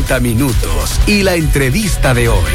90 minutos y la entrevista de hoy.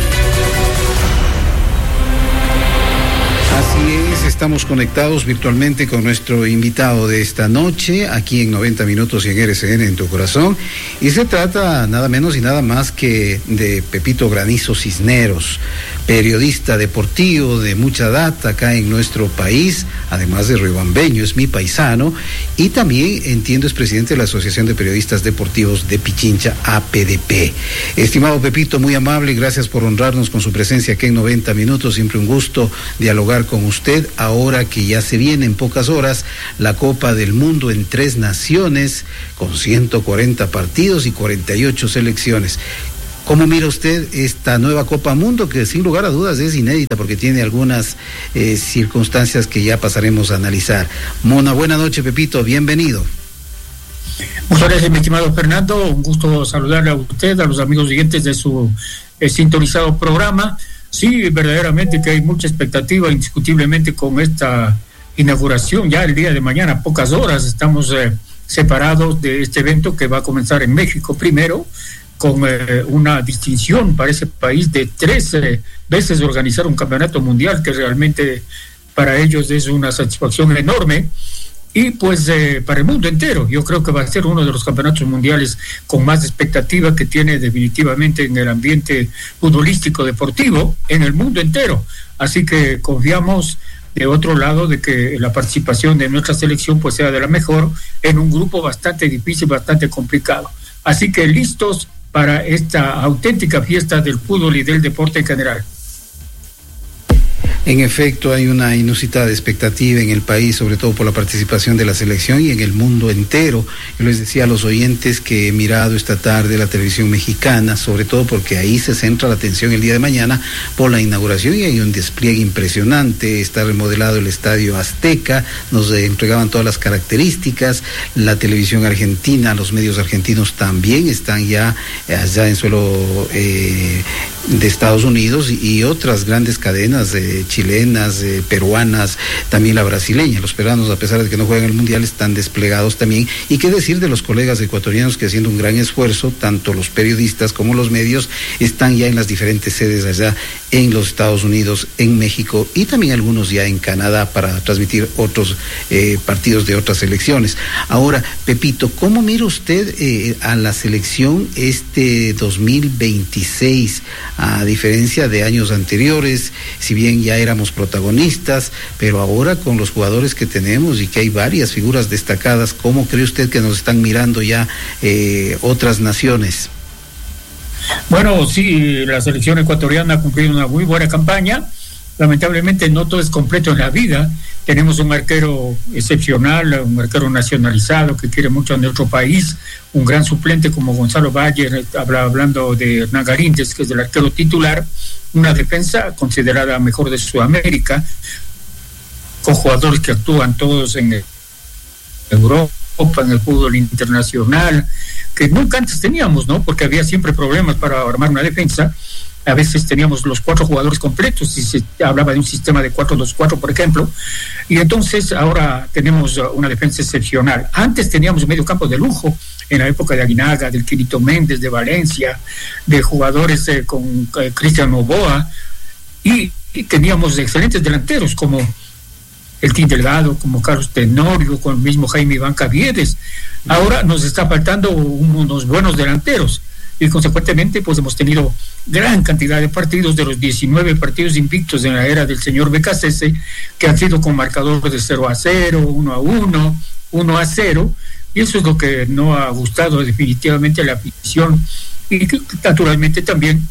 Así es, estamos conectados virtualmente con nuestro invitado de esta noche, aquí en 90 minutos y en RCN en tu corazón. Y se trata nada menos y nada más que de Pepito Granizo Cisneros, periodista deportivo de mucha data acá en nuestro país, además de riobambeño, es mi paisano, y también, entiendo, es presidente de la Asociación de Periodistas Deportivos de Pichincha, APDP. Estimado Pepito, muy amable, gracias por honrarnos con su presencia aquí en 90 minutos, siempre un gusto dialogar con usted, ahora que ya se viene en pocas horas la Copa del Mundo en 3 naciones, con 140 partidos y 48 selecciones. ¿Cómo mira usted esta nueva Copa Mundo, que sin lugar a dudas es inédita porque tiene algunas circunstancias que ya pasaremos a analizar? Mona, buena noche, Pepito, bienvenido. Muchas gracias, mi estimado Fernando, un gusto saludarle a usted, a los amigos siguientes de su sintonizado programa. Sí, verdaderamente que hay mucha expectativa, indiscutiblemente, con esta inauguración ya el día de mañana, pocas horas. Estamos separados de este evento que va a comenzar en México primero, con una distinción para ese país de 3 veces organizar un campeonato mundial, que realmente para ellos es una satisfacción enorme. Y pues para el mundo entero, yo creo que va a ser uno de los campeonatos mundiales con más expectativa que tiene definitivamente en el ambiente futbolístico deportivo en el mundo entero. Así que confiamos de otro lado de que la participación de nuestra selección pues sea de la mejor en un grupo bastante difícil, bastante complicado. Así que listos para esta auténtica fiesta del fútbol y del deporte en general. En efecto, hay una inusitada expectativa en el país, sobre todo por la participación de la selección y en el mundo entero. Yo les decía a los oyentes que he mirado esta tarde la televisión mexicana, sobre todo porque ahí se centra la atención el día de mañana por la inauguración, y hay un despliegue impresionante. Está remodelado el Estadio Azteca, nos entregaban todas las características. La televisión argentina, los medios argentinos también están ya allá en suelo de Estados Unidos, y otras grandes cadenas chilenas, peruanas, también la brasileña. Los peruanos, a pesar de que no juegan el Mundial, están desplegados también. Y qué decir de los colegas ecuatorianos que, haciendo un gran esfuerzo, tanto los periodistas como los medios, están ya en las diferentes sedes allá en los Estados Unidos, en México, y también algunos ya en Canadá para transmitir otros partidos de otras selecciones. Ahora, Pepito, ¿cómo mira usted a la selección este 2026? A diferencia de años anteriores, si bien ya éramos protagonistas, pero ahora con los jugadores que tenemos y que hay varias figuras destacadas, ¿cómo cree usted que nos están mirando ya otras naciones? Bueno, sí, la selección ecuatoriana ha cumplido una muy buena campaña. Lamentablemente no todo es completo en la vida. Tenemos un arquero excepcional, un arquero nacionalizado que quiere mucho a nuestro país, un gran suplente como Gonzalo Valle, hablando de Hernán Garíndez, que es el arquero titular, una defensa considerada mejor de Sudamérica, con jugadores que actúan todos en Europa, en el fútbol internacional, que nunca antes teníamos, ¿no? Porque había siempre problemas para armar una defensa. A veces teníamos los 4 jugadores completos y se hablaba de un sistema de 4-2-4, por ejemplo, y entonces ahora tenemos una defensa excepcional. Antes teníamos un medio campo de lujo, en la época de Aguinaga, del Quinito Méndez, de Valencia, de jugadores con Cristian Novoa, y teníamos excelentes delanteros como el Tim Delgado, como Carlos Tenorio, con el mismo Jaime Iván Caviedes. Ahora nos está faltando unos buenos delanteros, y consecuentemente pues hemos tenido gran cantidad de partidos, de los 19 partidos invictos en la era del señor Becasese, que han sido con marcador de 0-0, 1-1, 1-0, y eso es lo que no ha gustado definitivamente a la afición, y naturalmente también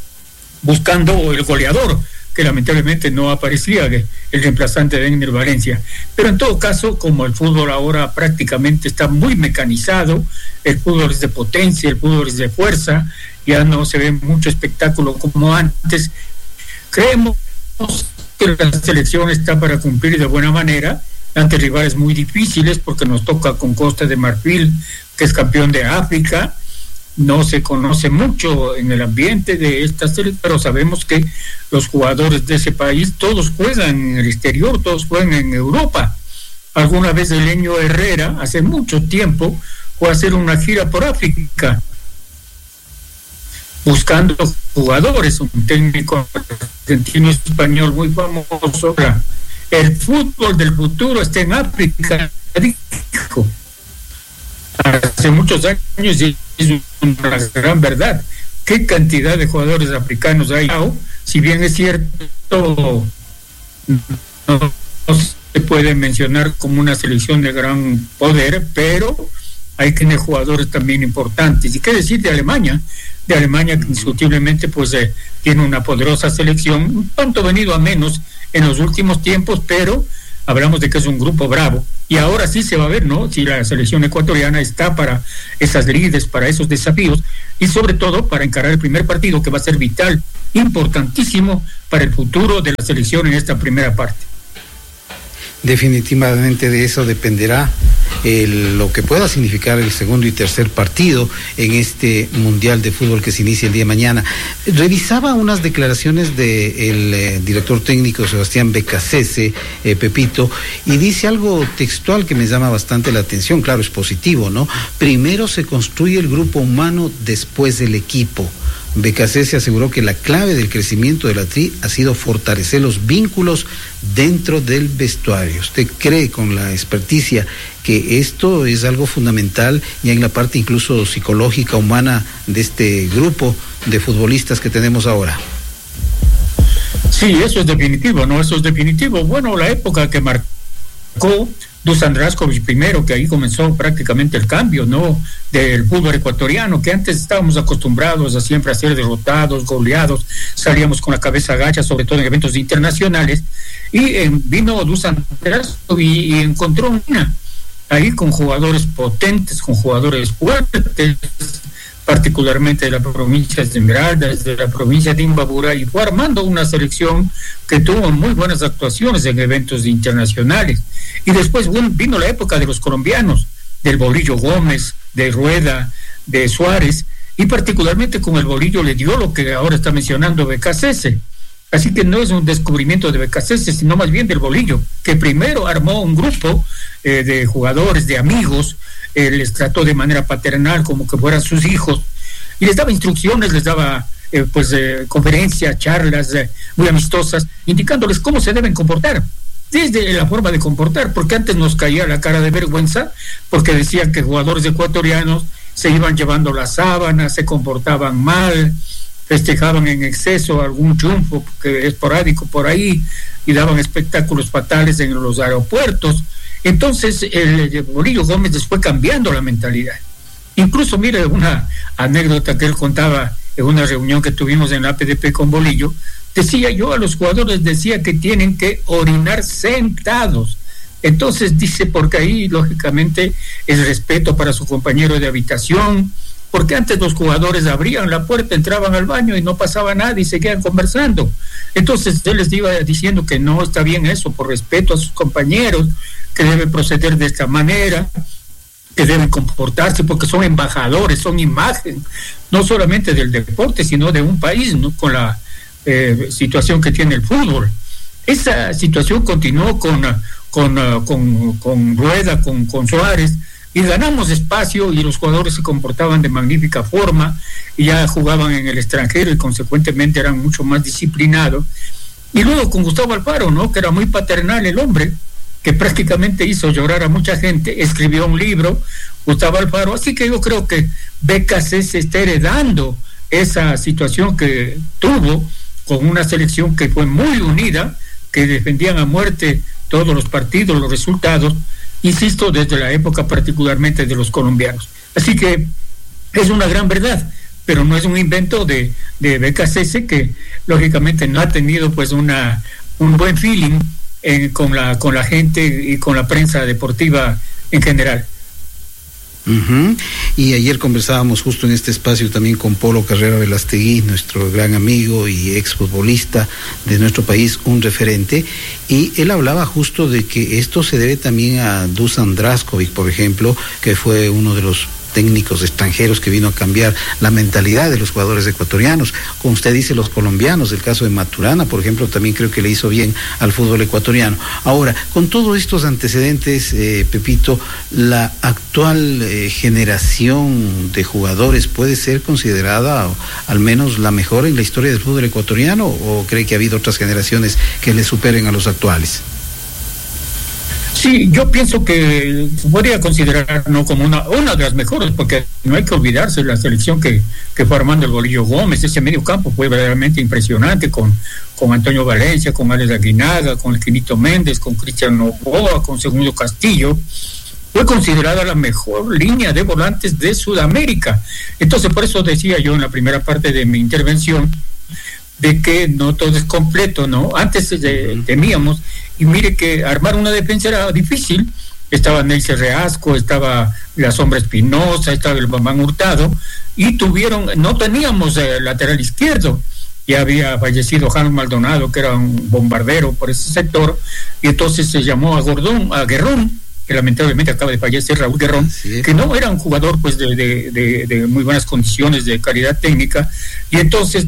buscando el goleador, que lamentablemente no aparecía, el reemplazante de Enner Valencia. Pero en todo caso, como el fútbol ahora prácticamente está muy mecanizado, el fútbol es de potencia, el fútbol es de fuerza, ya no se ve mucho espectáculo como antes. Creemos que la selección está para cumplir de buena manera ante rivales muy difíciles, porque nos toca con Costa de Marfil, que es campeón de África. No se conoce mucho en el ambiente de esta serie, pero sabemos que los jugadores de ese país todos juegan en el exterior, todos juegan en Europa. Alguna vez el Leño Herrera, hace mucho tiempo, fue a hacer una gira por África. buscando jugadores, un técnico argentino español muy famoso. El fútbol del futuro está en África, dijo hace muchos años, y es una gran verdad. ¿Qué cantidad de jugadores africanos hay? Si bien es cierto, no se puede mencionar como una selección de gran poder, pero hay que tener jugadores también importantes. ¿Y qué decir de Alemania? De Alemania, que indiscutiblemente pues tiene una poderosa selección, un tanto venido a menos en los últimos tiempos, pero hablamos de que es un grupo bravo. Y ahora sí se va a ver, ¿no?, si la selección ecuatoriana está para esas lides, para esos desafíos, y sobre todo para encarar el primer partido, que va a ser vital, importantísimo para el futuro de la selección en esta primera parte. Definitivamente de eso dependerá lo que pueda significar el segundo y tercer partido en este Mundial de Fútbol que se inicia el día de mañana. Revisaba unas declaraciones del director técnico Sebastián Beccacece, Pepito, y dice algo textual que me llama bastante la atención. Claro, es positivo, ¿no? Primero se construye el grupo humano, después el equipo. Beccacece aseguró que la clave del crecimiento de la TRI ha sido fortalecer los vínculos dentro del vestuario. ¿Usted cree, con la experticia, que esto es algo fundamental ya en la parte incluso psicológica, humana de este grupo de futbolistas que tenemos ahora? Sí, eso es definitivo, ¿no? Eso es definitivo. Bueno, la época que marcó Dusan Drašković primero, que ahí comenzó prácticamente el cambio, ¿no?, del fútbol ecuatoriano, que antes estábamos acostumbrados a siempre a ser derrotados, goleados, salíamos con la cabeza agacha, sobre todo en eventos internacionales, y vino Dusan Drašković y encontró una ahí con jugadores potentes, con jugadores fuertes, particularmente de la provincia de Esmeraldas, de la provincia de Imbabura, y fue armando una selección que tuvo muy buenas actuaciones en eventos internacionales. Y después vino la época de los colombianos, del Bolillo Gómez, de Rueda, de Suárez, y particularmente con el Bolillo le dio lo que ahora está mencionando Beccacece. Así que no es un descubrimiento de Beccacece, sino más bien del Bolillo, que primero armó un grupo de jugadores, de amigos, les trató de manera paternal como que fueran sus hijos, y les daba instrucciones, les daba conferencias, charlas muy amistosas, indicándoles cómo se deben comportar, desde la forma de comportar, porque antes nos caía la cara de vergüenza, porque decían que jugadores ecuatorianos se iban llevando las sábanas, se comportaban mal, festejaban en exceso algún triunfo que esporádico por ahí, y daban espectáculos fatales en los aeropuertos. Entonces el Bolillo Gómez les fue cambiando la mentalidad. Incluso, mire, una anécdota que él contaba en una reunión que tuvimos en la APDP con Bolillo, decía: yo a los jugadores decía que tienen que orinar sentados. Entonces dice, porque ahí lógicamente es respeto para su compañero de habitación, porque antes los jugadores abrían la puerta, entraban al baño y no pasaba nada y seguían conversando. Entonces él les iba diciendo que no está bien eso, por respeto a sus compañeros, que deben proceder de esta manera, que deben comportarse, porque son embajadores, son imagen, no solamente del deporte, sino de un país, ¿no?, con la situación que tiene el fútbol. Esa situación continuó con Rueda, con Suárez, y ganamos espacio, y los jugadores se comportaban de magnífica forma, y ya jugaban en el extranjero y consecuentemente eran mucho más disciplinados. Y luego con Gustavo Alfaro, ¿no?, que era muy paternal el hombre, que prácticamente hizo llorar a mucha gente, escribió un libro, Gustavo Alfaro. Así que yo creo que Beccacece está heredando esa situación que tuvo con una selección que fue muy unida, que defendían a muerte todos los partidos, los resultados, insisto, desde la época particularmente de los colombianos. Así que es una gran verdad, pero no es un invento de Beccacece, que lógicamente no ha tenido pues un buen feeling con la gente y con la prensa deportiva en general. Uh-huh. Y ayer conversábamos justo en este espacio también con Polo Carrera Velastegui, nuestro gran amigo y exfutbolista de nuestro país, un referente, y él hablaba justo de que esto se debe también a Dusan Drašković, por ejemplo, que fue uno de los técnicos extranjeros que vino a cambiar la mentalidad de los jugadores ecuatorianos. Como usted dice, los colombianos, el caso de Maturana, por ejemplo, también creo que le hizo bien al fútbol ecuatoriano. Ahora, con todos estos antecedentes, Pepito, ¿la actual generación de jugadores puede ser considerada al menos la mejor en la historia del fútbol ecuatoriano, o cree que ha habido otras generaciones que le superen a los actuales? Sí, yo pienso que se podría considerar no como una de las mejores, porque no hay que olvidarse la selección que fue armando el Bolillo Gómez. Ese medio campo fue verdaderamente impresionante con Antonio Valencia, con Alex Aguinaga, con el Quinito Méndez, con Cristian Novoa, con Segundo Castillo. Fue considerada la mejor línea de volantes de Sudamérica. Entonces, por eso decía yo en la primera parte de mi intervención de que no todo es completo, ¿no? Antes temíamos, y mire que armar una defensa era difícil. Estaba Neisser Reasco, estaba la Sombra Espinosa, estaba el Bambán Hurtado, y no teníamos lateral izquierdo. Ya había fallecido Jaime Maldonado, que era un bombardero por ese sector, y entonces se llamó a Guerrón, que lamentablemente acaba de fallecer, Raúl Guerrón, sí, que no era un jugador pues de muy buenas condiciones de calidad técnica, y entonces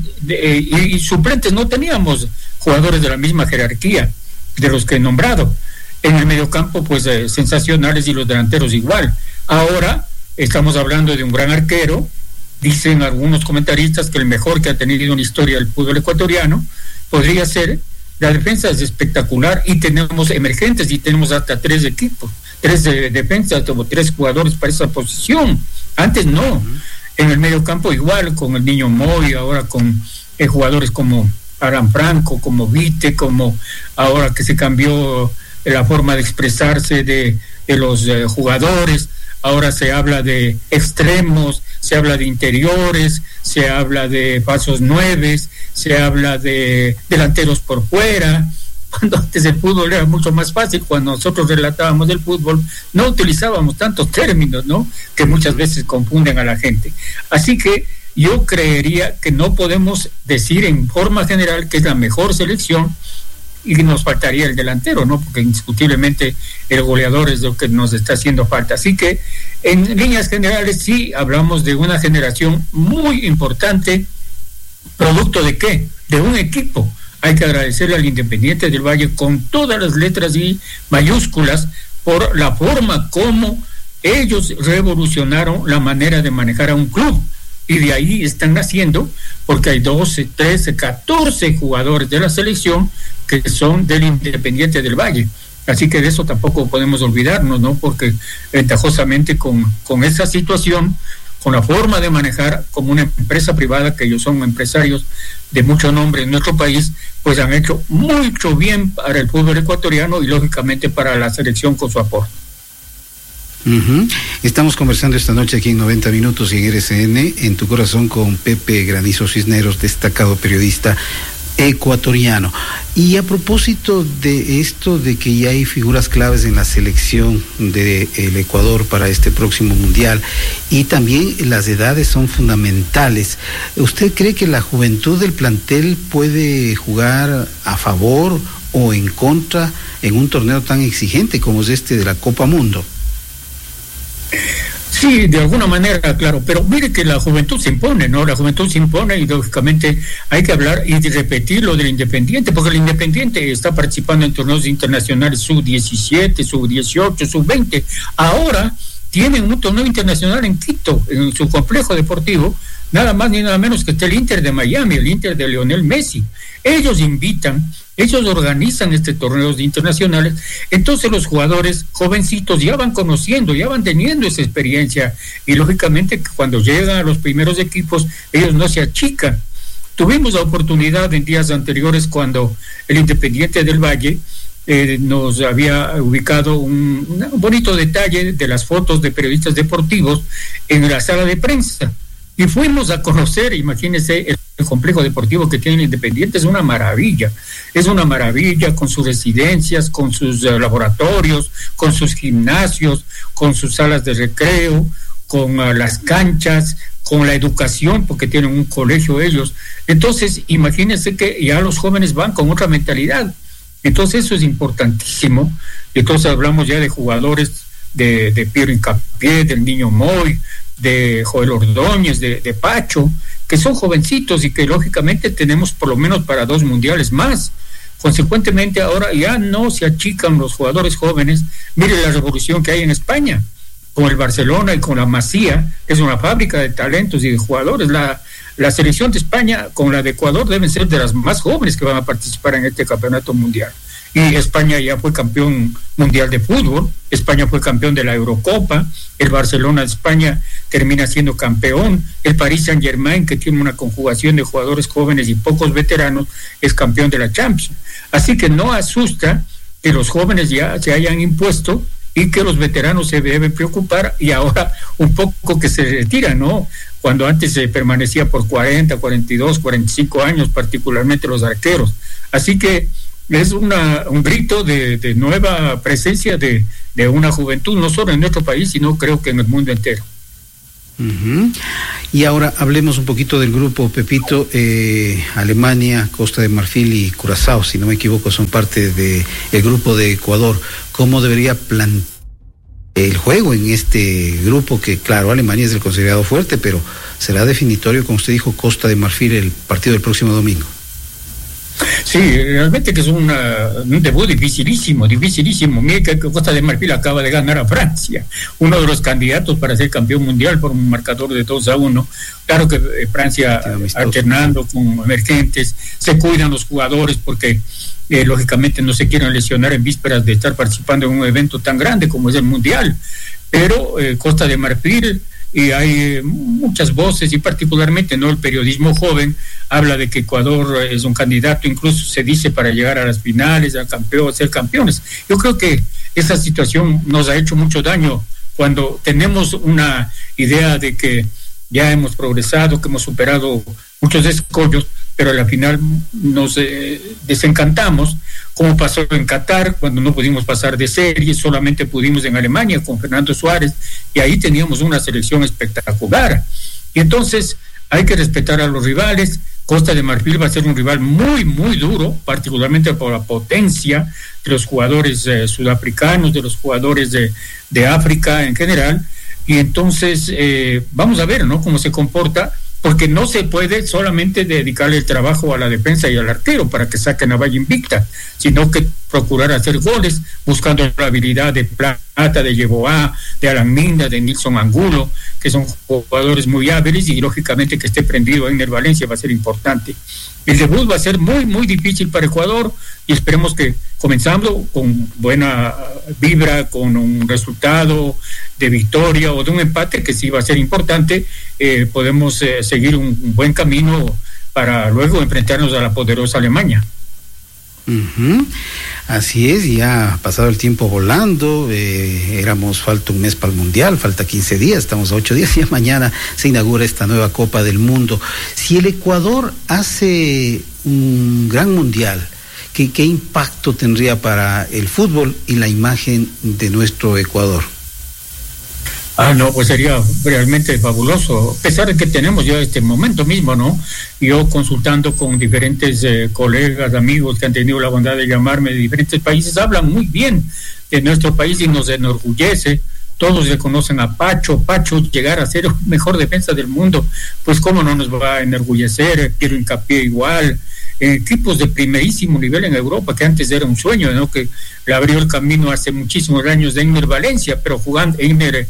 y suplentes no teníamos jugadores de la misma jerarquía de los que he nombrado. En el mediocampo pues sensacionales, y los delanteros igual. Ahora estamos hablando de un gran arquero. Dicen algunos comentaristas que el mejor que ha tenido en la historia del fútbol ecuatoriano podría ser. La defensa es espectacular, y tenemos emergentes, y tenemos hasta 3 equipos, 3 defensas, como 3 jugadores para esa posición. Antes no. En el medio campo igual, con el Niño Moy, ahora con jugadores como Aran Franco, como Vite, como ahora que se cambió la forma de expresarse de los jugadores. Ahora se habla de extremos, se habla de interiores, se habla de falsos nueves, se habla de delanteros por fuera. Cuando antes el fútbol era mucho más fácil, cuando nosotros relatábamos el fútbol, no utilizábamos tantos términos, ¿no?, que muchas veces confunden a la gente. Así que yo creería que no podemos decir en forma general que es la mejor selección, y nos faltaría el delantero, ¿no?, porque indiscutiblemente el goleador es lo que nos está haciendo falta. Así que en líneas generales sí hablamos de una generación muy importante. ¿Producto de qué? De un equipo. Hay que agradecerle al Independiente del Valle con todas las letras y mayúsculas por la forma como ellos revolucionaron la manera de manejar a un club. Y de ahí están naciendo, porque hay 12, 13, 14 jugadores de la selección que son del Independiente del Valle. Así que de eso tampoco podemos olvidarnos, ¿no? Porque ventajosamente con esa situación, con la forma de manejar como una empresa privada, que ellos son empresarios de mucho nombre en nuestro país, pues han hecho mucho bien para el fútbol ecuatoriano y lógicamente para la selección con su aporte. Estamos conversando esta noche aquí en 90 Minutos y en RCN, en Tu Corazón, con Pepe Granizo Cisneros, destacado periodista ecuatoriano. Y a propósito de esto, de que ya hay figuras claves en la selección del Ecuador para este próximo mundial, y también las edades son fundamentales, ¿usted cree que la juventud del plantel puede jugar a favor o en contra en un torneo tan exigente como es este de la Copa Mundo? Sí, de alguna manera, claro, pero mire que la juventud se impone, ¿no? La juventud se impone, y lógicamente hay que hablar y repetir lo del Independiente, porque el Independiente está participando en torneos internacionales sub-17, sub-18, sub-20. Ahora tienen un torneo internacional en Quito, en su complejo deportivo, nada más ni nada menos que está el Inter de Miami, el Inter de Lionel Messi. Ellos invitan, ellos organizan torneos internacionales. Entonces los jugadores jovencitos ya van conociendo, ya van teniendo esa experiencia, y lógicamente cuando llegan a los primeros equipos ellos no se achican. Tuvimos la oportunidad en días anteriores, cuando el Independiente del Valle nos había ubicado un bonito detalle de las fotos de periodistas deportivos en la sala de prensa, y fuimos a conocer, imagínense, el complejo deportivo que tiene el Independiente. Es una maravilla con sus residencias, con sus laboratorios, con sus gimnasios, con sus salas de recreo, con las canchas, con la educación, porque tienen un colegio ellos. Entonces, imagínense que ya los jóvenes van con otra mentalidad. Entonces, eso es importantísimo. Entonces, hablamos ya de jugadores de Piero Hincapié, del Niño Moy, de Joel Ordóñez, de Pacho, que son jovencitos y que lógicamente tenemos por lo menos para 2 mundiales más. Consecuentemente ahora ya no se achican los jugadores jóvenes. Mire la revolución que hay en España con el Barcelona y con la Masía, que es una fábrica de talentos y de jugadores. La selección de España con la de Ecuador deben ser de las más jóvenes que van a participar en este campeonato mundial. Y España ya fue campeón mundial de fútbol, España fue campeón de la Eurocopa, el Barcelona de España termina siendo campeón, el Paris Saint-Germain, que tiene una conjugación de jugadores jóvenes y pocos veteranos, es campeón de la Champions. Así que no asusta que los jóvenes ya se hayan impuesto y que los veteranos se deben preocupar, y ahora un poco que se retiran, ¿no? Cuando antes se permanecía por 40, 42, 45 años, particularmente los arqueros. Así que es un grito de nueva presencia de una juventud, no solo en nuestro país, sino creo que en el mundo entero. Uh-huh. Y ahora hablemos un poquito del grupo, Pepito. Alemania, Costa de Marfil y Curazao, si no me equivoco, son parte del grupo de Ecuador. ¿Cómo debería plantear el juego en este grupo? Que claro, Alemania es el considerado fuerte, pero será definitorio, como usted dijo, Costa de Marfil, el partido del próximo domingo. Sí, realmente que es un debut dificilísimo. Mire que Costa de Marfil acaba de ganar a Francia, uno de los candidatos para ser campeón mundial, por un marcador de 2-1. Claro que Francia, alternando con emergentes, se cuidan los jugadores porque lógicamente no se quieren lesionar en vísperas de estar participando en un evento tan grande como es el mundial. Pero Costa de Marfil, y hay muchas voces, y particularmente no el periodismo joven, habla de que Ecuador es un candidato, incluso se dice, para llegar a las finales, a ser campeones. Yo creo que esa situación nos ha hecho mucho daño cuando tenemos una idea de que ya hemos progresado, que hemos superado muchos escollos, pero a la final nos desencantamos, como pasó en Qatar, cuando no pudimos pasar de serie, solamente pudimos en Alemania con Fernando Suárez, y ahí teníamos una selección espectacular. Y entonces hay que respetar a los rivales. Costa de Marfil va a ser un rival muy, muy duro, particularmente por la potencia de los jugadores sudafricanos, de los jugadores de África en general. Y entonces vamos a ver, ¿no?, cómo se comporta, porque no se puede solamente dedicarle el trabajo a la defensa y al arquero para que saquen a Valle invicta, sino que procurar hacer goles, buscando la habilidad de Plata, de Yeboah, de Alan Minda, de Nilson Angulo, que son jugadores muy hábiles, y lógicamente que esté prendido Einer Valencia va a ser importante. El debut va a ser muy, muy difícil para Ecuador, y esperemos que, comenzando con buena vibra, con un resultado de victoria o de un empate, que sí va a ser importante, podemos seguir un buen camino para luego enfrentarnos a la poderosa Alemania. Uh-huh. Así es, ya ha pasado el tiempo volando. Falta un mes para el Mundial, falta 15 días, estamos a 8 días, y ya mañana se inaugura esta nueva Copa del Mundo. Si el Ecuador hace un gran Mundial, ¿qué impacto tendría para el fútbol y la imagen de nuestro Ecuador? No, pues sería realmente fabuloso, a pesar de que tenemos ya este momento mismo, ¿no? Yo consultando con diferentes colegas, amigos que han tenido la bondad de llamarme de diferentes países, hablan muy bien de nuestro país y nos enorgullece. Todos reconocen a Pacho llegar a ser el mejor defensa del mundo, pues cómo no nos va a enorgullecer. Quiero hincapié igual, equipos de primerísimo nivel en Europa, que antes era un sueño, ¿no?, que le abrió el camino hace muchísimos años de Einer Valencia, pero jugando Hermen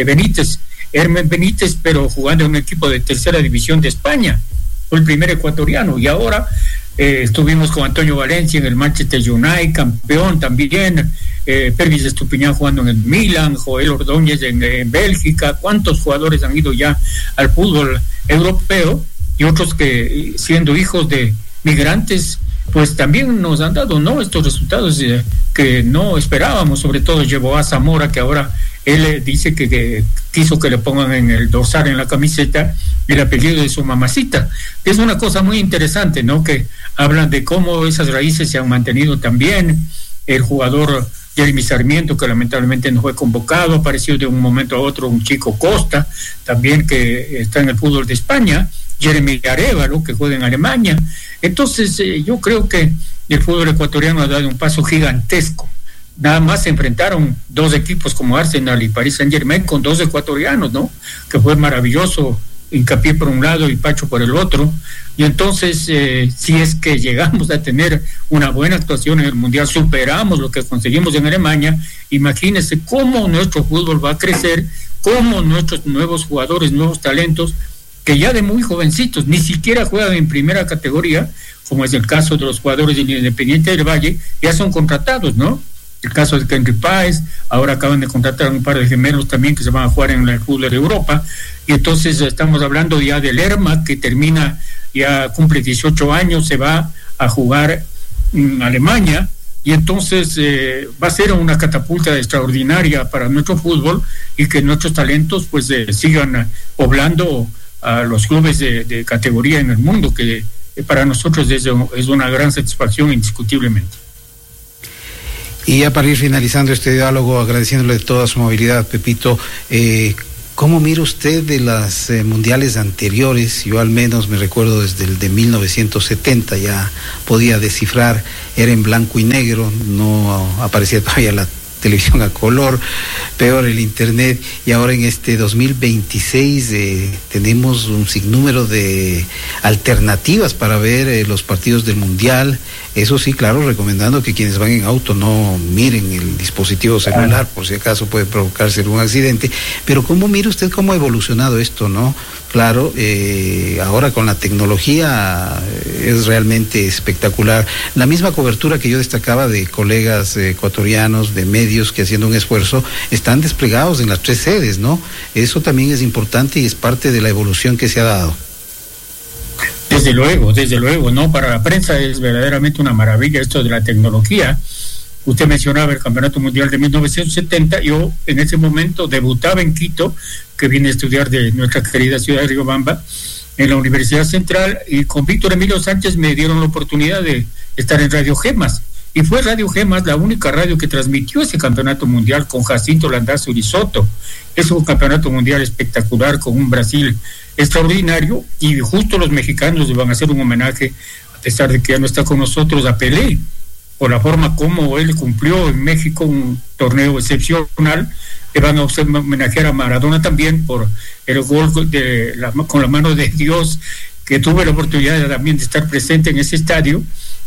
Benítez, pero jugando en un equipo de tercera división de España, fue el primer ecuatoriano. Y ahora estuvimos con Antonio Valencia en el Manchester United, campeón también, Pervis Estupiñán jugando en el Milan, Joel Ordóñez en Bélgica. ¿Cuántos jugadores han ido ya al fútbol europeo? Y otros que, siendo hijos de migrantes, pues también nos han dado, ¿no?, estos resultados que no esperábamos, sobre todo Yeboah Zamora, que ahora él dice que quiso que le pongan en el dorsal, en la camiseta, el apellido de su mamacita. Es una cosa muy interesante, ¿no?, que hablan de cómo esas raíces se han mantenido también. El jugador Jeremy Sarmiento, que lamentablemente no fue convocado, apareció de un momento a otro un chico Costa, también que está en el fútbol de España, Jeremy Arévalo, que juega en Alemania. Entonces yo creo que el fútbol ecuatoriano ha dado un paso gigantesco nada más se enfrentaron dos equipos como Arsenal y Paris Saint-Germain con dos ecuatorianos, ¿no? Que fue maravilloso, Hincapié por un lado y Pacho por el otro. Y entonces, si es que llegamos a tener una buena actuación en el Mundial, superamos lo que conseguimos en Alemania, imagínense cómo nuestro fútbol va a crecer, cómo nuestros nuevos jugadores, nuevos talentos, que ya de muy jovencitos, ni siquiera juegan en primera categoría, como es el caso de los jugadores del Independiente del Valle, ya son contratados, ¿no? El caso de Henry Páez, ahora acaban de contratar a un par de gemelos también que se van a jugar en el fútbol de Europa, y entonces estamos hablando ya del Lerma, que termina, ya cumple 18 años, se va a jugar en Alemania, y entonces va a ser una catapulta extraordinaria para nuestro fútbol, y que nuestros talentos pues sigan poblando a los clubes de categoría en el mundo, que para nosotros es una gran satisfacción indiscutiblemente. Y ya para ir finalizando este diálogo, agradeciéndole toda su movilidad, Pepito, ¿cómo mira usted de las mundiales anteriores? Yo al menos me recuerdo desde el de 1970, ya podía descifrar, era en blanco y negro, no aparecía todavía la televisión a color, peor el internet, y ahora en este 2026 tenemos un sinnúmero de alternativas para ver los partidos del Mundial. Eso sí, claro, recomendando que quienes van en auto no miren el dispositivo celular, por si acaso puede provocarse algún accidente. Pero ¿cómo mira usted cómo ha evolucionado esto, no? Claro, ahora con la tecnología es realmente espectacular. La misma cobertura que yo destacaba de colegas ecuatorianos, de medios que haciendo un esfuerzo, están desplegados en las 3 sedes, ¿no? Eso también es importante y es parte de la evolución que se ha dado. Desde luego, ¿no? Para la prensa es verdaderamente una maravilla esto de la tecnología. Usted mencionaba el Campeonato Mundial de 1970, yo en ese momento debutaba en Quito, que vine a estudiar de nuestra querida ciudad de Riobamba, en la Universidad Central, y con Víctor Emilio Sánchez me dieron la oportunidad de estar en Radio Gemas, y fue Radio Gemas la única radio que transmitió ese Campeonato Mundial con Jacinto Landazzo Urizoto. Es un Campeonato Mundial espectacular con un Brasil extraordinario, y justo los mexicanos le van a hacer un homenaje, a pesar de que ya no está con nosotros, a Pelé, por la forma como él cumplió en México un torneo excepcional. Le van a homenajear a Maradona también por el gol con la mano de Dios, que tuve la oportunidad también de estar presente en ese estadio,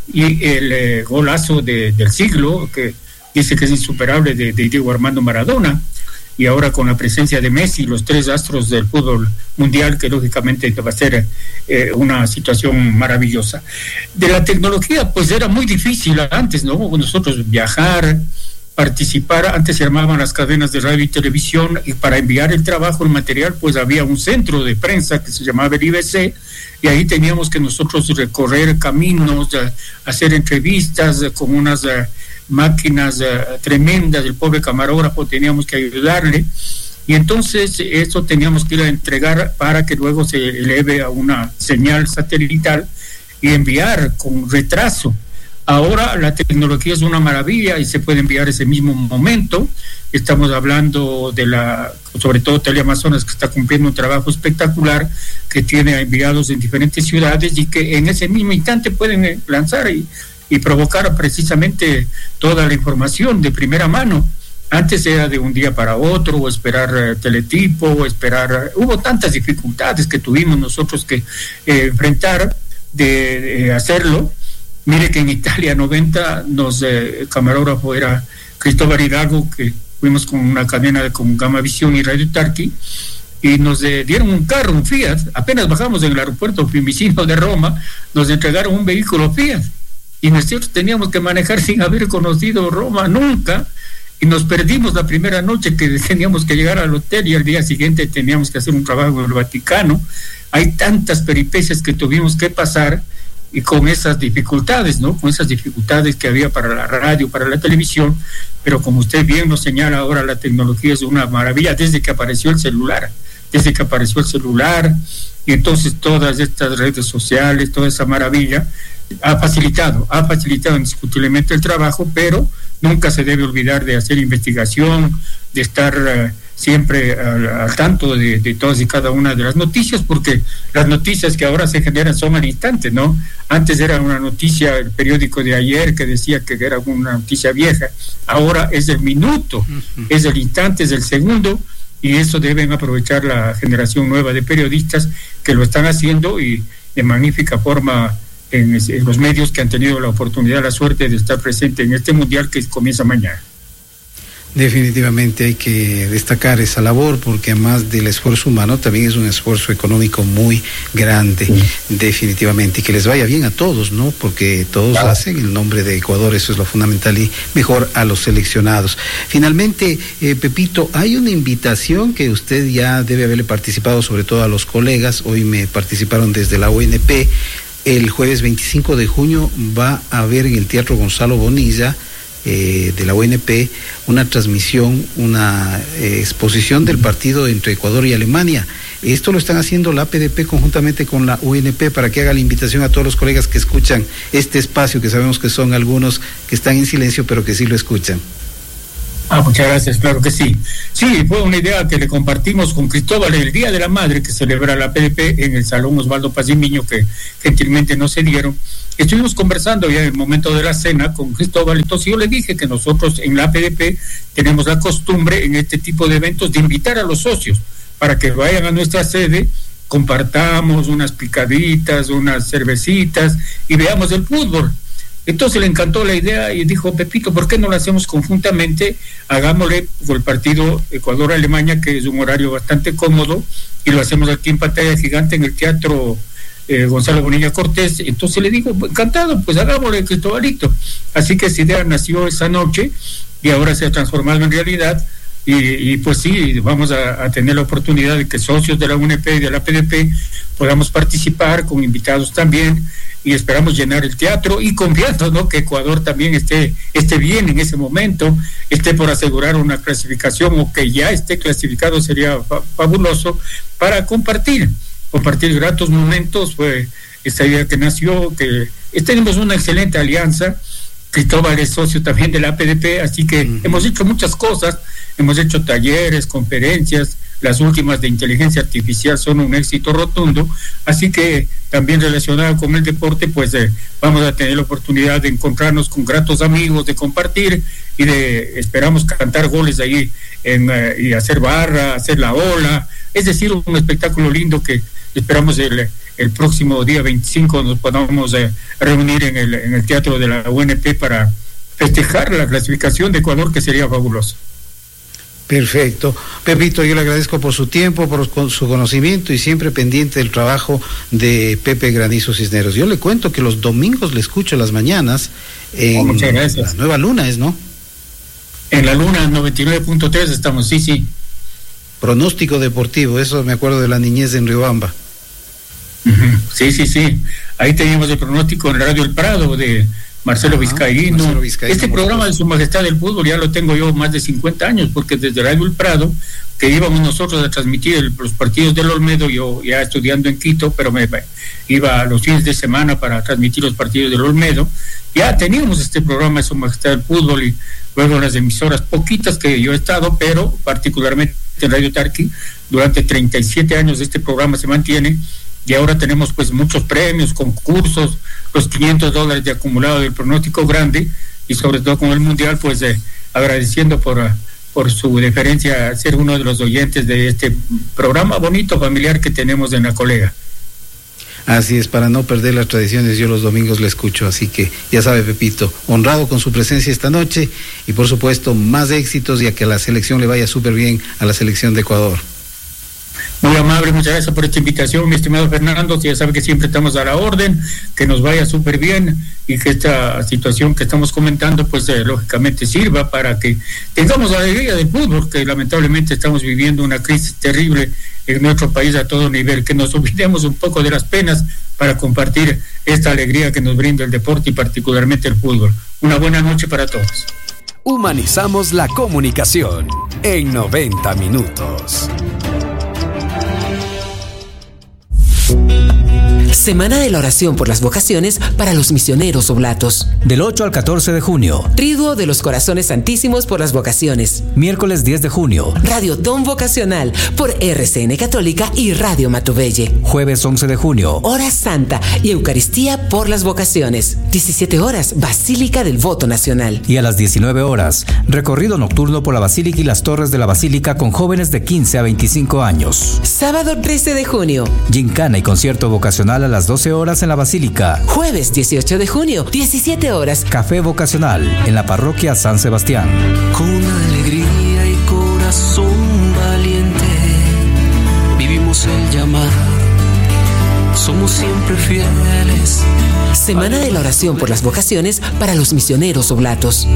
y el golazo del siglo, que dice que es insuperable, de Diego Armando Maradona, y ahora con la presencia de Messi, los 3 astros del fútbol mundial, que lógicamente va a ser una situación maravillosa. De la tecnología, pues era muy difícil antes, ¿no? Nosotros viajar, participar, antes se armaban las cadenas de radio y televisión, y para enviar el trabajo, el material, pues había un centro de prensa que se llamaba el IBC, y ahí teníamos que nosotros recorrer caminos, hacer entrevistas con unas máquinas tremendas, el pobre camarógrafo teníamos que ayudarle, y entonces eso teníamos que ir a entregar para que luego se eleve a una señal satelital y enviar con retraso. Ahora la tecnología es una maravilla y se puede enviar ese mismo momento. Estamos hablando de sobre todo Teleamazonas, que está cumpliendo un trabajo espectacular, que tiene enviados en diferentes ciudades y que en ese mismo instante pueden lanzar y provocar precisamente toda la información de primera mano. Antes era de un día para otro, o esperar teletipo, o esperar... Hubo tantas dificultades que tuvimos nosotros que enfrentar de hacerlo. Mire que en Italia 90 el camarógrafo era Cristóbal Hidalgo, que fuimos con una cadena con Gamma Visión y Radio Tarqui, y nos dieron un carro, un Fiat. Apenas bajamos en el aeropuerto Fiumicino de Roma, nos entregaron un vehículo Fiat, y nosotros teníamos que manejar sin haber conocido Roma nunca, y nos perdimos la primera noche que teníamos que llegar al hotel, y al día siguiente teníamos que hacer un trabajo en el Vaticano. Hay tantas peripecias que tuvimos que pasar, y con esas dificultades, ¿no? Con esas dificultades que había para la radio, para la televisión, pero como usted bien nos señala, ahora la tecnología es una maravilla desde que apareció el celular, y entonces todas estas redes sociales, toda esa maravilla, ha facilitado indiscutiblemente el trabajo, pero nunca se debe olvidar de hacer investigación, de estar siempre al tanto de todas y cada una de las noticias, porque las noticias que ahora se generan son al instante, ¿no? Antes era una noticia, el periódico de ayer que decía que era una noticia vieja, ahora es el minuto, es el instante, es el segundo, y eso deben aprovechar la generación nueva de periodistas que lo están haciendo y de magnífica forma en los medios que han tenido la oportunidad, la suerte de estar presente en este mundial que comienza mañana. Definitivamente hay que destacar esa labor, porque además del esfuerzo humano también es un esfuerzo económico muy grande, definitivamente, y que les vaya bien a todos, ¿no? Porque todos hacen el nombre de Ecuador, eso es lo fundamental, y mejor a los seleccionados. Finalmente, Pepito, hay una invitación que usted ya debe haberle participado, sobre todo a los colegas, hoy me participaron desde la UNP. El jueves 25 de junio va a haber en el Teatro Gonzalo Bonilla de la UNP una transmisión, una exposición del partido entre Ecuador y Alemania. Esto lo están haciendo la APDP conjuntamente con la UNP para que haga la invitación a todos los colegas que escuchan este espacio, que sabemos que son algunos que están en silencio, pero que sí lo escuchan. Muchas gracias, claro que sí. Sí, fue una idea que le compartimos con Cristóbal el Día de la Madre que celebra la APDP en el Salón Osvaldo Pazimiño, que gentilmente nos cedieron. Estuvimos conversando ya en el momento de la cena con Cristóbal, entonces yo le dije que nosotros en la APDP tenemos la costumbre en este tipo de eventos de invitar a los socios para que vayan a nuestra sede, compartamos unas picaditas, unas cervecitas y veamos el fútbol. Entonces le encantó la idea y dijo, Pepito, ¿por qué no lo hacemos conjuntamente? Hagámosle el partido Ecuador-Alemania, que es un horario bastante cómodo, y lo hacemos aquí en pantalla gigante en el Teatro Gonzalo Bonilla Cortés. Entonces le digo, encantado, pues hagámosle, Cristobalito. Así que esa idea nació esa noche y ahora se ha transformado en realidad. Y pues sí, vamos a tener la oportunidad de que socios de la UNP y de la PDP podamos participar con invitados también, y esperamos llenar el teatro y confiando, ¿no?, que Ecuador también esté bien en ese momento, esté por asegurar una clasificación o que ya esté clasificado, sería fabuloso para compartir gratos momentos. Fue esta idea que nació, que tenemos una excelente alianza. Cristóbal es socio también de la APDP, así que hemos hecho muchas cosas, hemos hecho talleres, conferencias, las últimas de inteligencia artificial son un éxito rotundo, así que también relacionado con el deporte, pues vamos a tener la oportunidad de encontrarnos con gratos amigos, de compartir y esperamos cantar goles ahí y hacer barra, hacer la ola, es decir, un espectáculo lindo que esperamos el próximo día 25 nos podamos reunir en el Teatro de la UNP para festejar la clasificación de Ecuador, que sería fabuloso. Perfecto. Pepito, yo le agradezco por su tiempo, por su conocimiento y siempre pendiente del trabajo de Pepe Granizo Cisneros. Yo le cuento que los domingos le escucho las mañanas en muchas gracias. La Nueva Luna, ¿no? En la Luna 99.3 estamos, sí. Pronóstico deportivo, eso me acuerdo de la niñez en Riobamba. Sí. Ahí teníamos el pronóstico en Radio El Prado de Marcelo Vizcaíno. Este programa de Su Majestad del Fútbol ya lo tengo yo más de 50 años, porque desde Radio El Prado, que íbamos nosotros a transmitir los partidos del Olmedo, yo ya estudiando en Quito, pero me iba a los fines de semana para transmitir los partidos del Olmedo, ya teníamos este programa de Su Majestad del Fútbol, y luego las emisoras poquitas que yo he estado, pero particularmente en Radio Tarqui, durante 37 años este programa se mantiene. Y ahora tenemos pues muchos premios, concursos, los $500 de acumulado del pronóstico grande, y sobre todo con el Mundial, pues agradeciendo por su deferencia a ser uno de los oyentes de este programa bonito, familiar que tenemos en la colega. Así es, para no perder las tradiciones, yo los domingos le escucho, así que ya sabe, Pepito, honrado con su presencia esta noche y por supuesto más éxitos y a que a la selección le vaya súper bien, a la selección de Ecuador. Muy amable, muchas gracias por esta invitación, mi estimado Fernando. Ya sabe que siempre estamos a la orden, que nos vaya súper bien y que esta situación que estamos comentando, pues lógicamente sirva para que tengamos la alegría del fútbol, que lamentablemente estamos viviendo una crisis terrible en nuestro país a todo nivel, que nos olvidemos un poco de las penas para compartir esta alegría que nos brinda el deporte y particularmente el fútbol. Una buena noche para todos. Humanizamos la comunicación en 90 minutos. Semana de la oración por las vocaciones para los misioneros oblatos. Del 8 al 14 de junio. Triduo de los Corazones Santísimos por las vocaciones. Miércoles 10 de junio. Radiotón vocacional por RCN Católica y Radio Matubelle. Jueves 11 de junio. Hora Santa y Eucaristía por las vocaciones. 17 horas, Basílica del Voto Nacional. Y a las 19 horas, recorrido nocturno por la Basílica y las torres de la Basílica con jóvenes de 15 a 25 años. Sábado 13 de junio. Gincana y concierto vocacional a las 12 horas en la Basílica. Jueves 18 de junio, 17 horas. Café vocacional en la parroquia San Sebastián. Con alegría y corazón valiente, vivimos el llamado, somos siempre fieles. Semana de la oración por las vocaciones para los misioneros oblatos.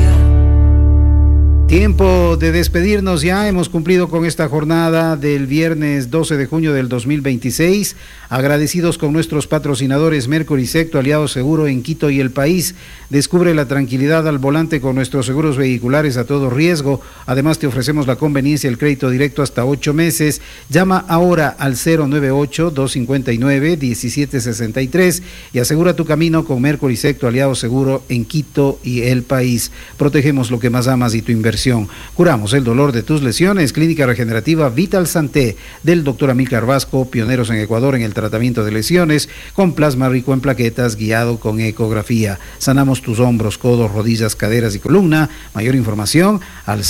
Tiempo de despedirnos ya, hemos cumplido con esta jornada del viernes 12 de junio del 2026, agradecidos con nuestros patrocinadores Mercury Secto, Aliado Seguro en Quito y el país. Descubre la tranquilidad al volante con nuestros seguros vehiculares a todo riesgo, además te ofrecemos la conveniencia del crédito directo hasta 8 meses, llama ahora al 098-259-1763 y asegura tu camino con Mercury Secto, Aliado Seguro en Quito y el país. Protegemos lo que más amas y tu inversión. Curamos el dolor de tus lesiones. Clínica Regenerativa Vital Santé del Dr. Amílcar Vasco, pioneros en Ecuador en el tratamiento de lesiones con plasma rico en plaquetas guiado con ecografía. Sanamos tus hombros, codos, rodillas, caderas y columna. Mayor información al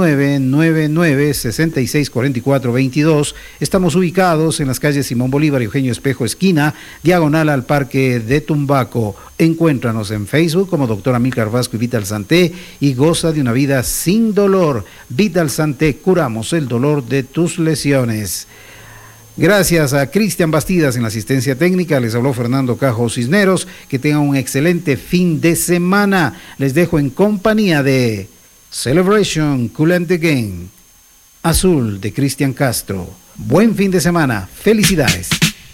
0999-664422. Estamos ubicados en las calles Simón Bolívar y Eugenio Espejo esquina, diagonal al Parque de Tumbaco. Encuéntranos en Facebook como Dr. Amílcar Vasco y Vital Santé y goza de una vida sin dolor. Vital Santé, curamos el dolor de tus lesiones. Gracias a Cristian Bastidas en la asistencia técnica, les habló Fernando Cajo Cisneros. Que tengan un excelente fin de semana. Les dejo en compañía de Celebration, Cool and the Game, Azul de Cristian Castro. Buen fin de semana, felicidades.